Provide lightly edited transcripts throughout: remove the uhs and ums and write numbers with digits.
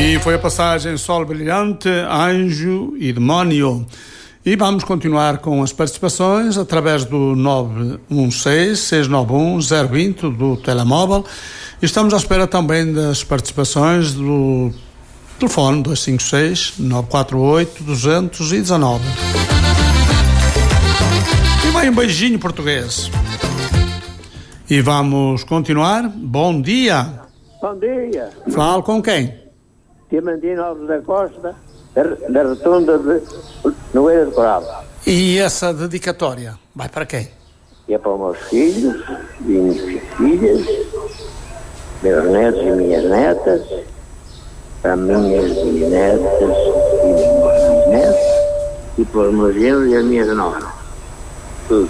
E foi a passagem Sol Brilhante, Anjo e Demónio. E vamos continuar com as participações através do 916-691-020 do telemóvel. E estamos à espera também das participações do telefone 256-948-219. E vai um beijinho português. E vamos continuar. Bom dia. Bom dia. Falo com quem? Diamantino Alves da Costa, da Rotunda de Nogueira de Coral. E essa dedicatória vai para quem? É para os meus filhos, minhas filhas, meus netos e minhas netas, para minhas netas e meus netos, e para os meus genros e as minhas noras. Tudo.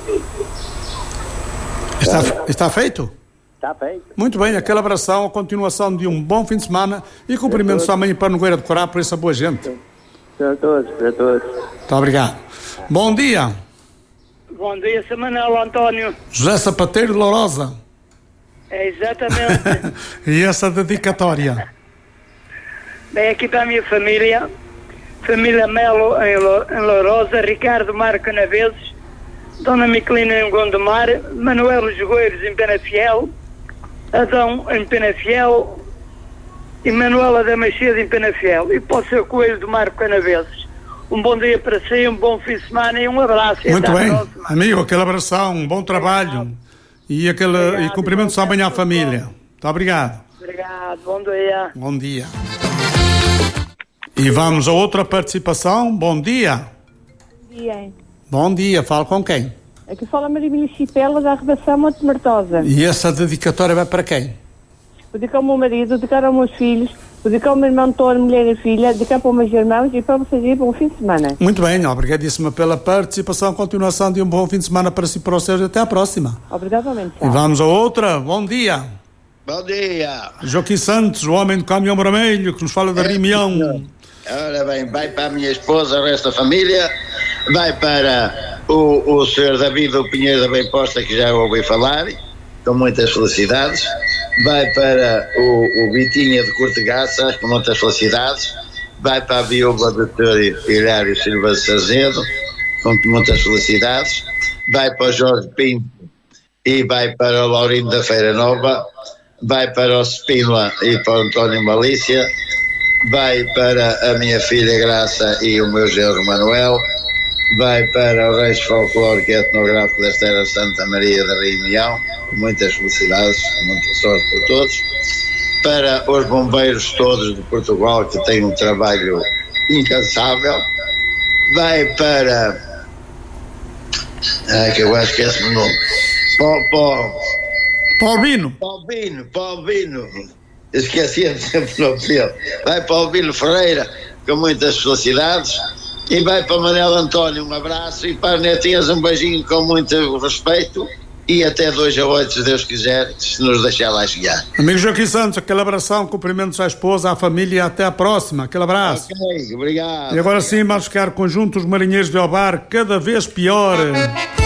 Está feito? Está feito. Muito bem, aquela abração, a continuação de um bom fim de semana e cumprimentos também para Nogueira de Coral por essa boa gente. Para todos, para todos. Muito obrigado. Bom dia. Bom dia, Sr. Manuel António. José Sapateiro de Lourosa. É exatamente. E essa dedicatória? Bem, aqui para a minha família Melo em Lourosa, Ricardo Mar Canaveses, Dona Miquelina em Gondomar, Manuel Jogueiros em Penafiel, Adão em Penafiel e Manuela da Machida em Penafiel. E para o seu Coelho do Marco Canaveses. Um bom dia para si, um bom fim de semana e um abraço. Muito bem, amigo, aquele abração, um bom trabalho e cumprimentos também à família. Muito obrigado. Obrigado, bom dia. Bom dia. E vamos a outra participação. Bom dia. Bom dia. Bom dia, falo com quem? Aqui fala Maria Chipela da Arredação Monte Martosa. E essa dedicatória vai para quem? Dedicar ao meu marido, dedicar aos meus filhos, dedicar ao meu irmão Antônio, mulher e filha, dedicar para os meus irmãos e para vocês ir para um fim de semana. Muito bem, obrigadíssima pela participação, continuação de um bom fim de semana para si e para os seus. Até à próxima. Obrigadamente. E vamos a outra. Bom dia. Bom dia. Joaquim Santos, o homem do caminhão vermelho, que nos fala da Rimião. Ora bem, vai para a minha esposa, o resto da família, vai para o Sr. David do Pinheiro da Bem Posta, que já ouvi falar, com muitas felicidades, vai para o Vitinha de Cortegaça, com muitas felicidades, vai para a viúva do Dr. Hilário Silva de Sarzedo, com muitas felicidades, vai para o Jorge Pinto e vai para o Laurindo da Feira Nova, vai para o Spínola e para o António Malícia, vai para a minha filha Graça e o meu genro Manuel, vai para o Reis Folclórico e Etnográfico das Terras de Santa Maria da Reunião, com muitas felicidades, muita sorte para todos, para os bombeiros todos de Portugal, que têm um trabalho incansável, vai para que eu esqueço o nome, Paulino, esqueci sempre o nome dele, vai para o Albino Ferreira, com muitas felicidades, e vai para Manuel António, um abraço, e para as netinhas um beijinho com muito respeito, e até 2-8, se Deus quiser, se nos deixar lá chegar. Amigo Joaquim Santos, aquele abração, cumprimentos à esposa, à família, e até à próxima, aquele abraço. Ok, obrigado. E agora sim, vamos ficar conjuntos marinheiros de Obar, cada vez pior.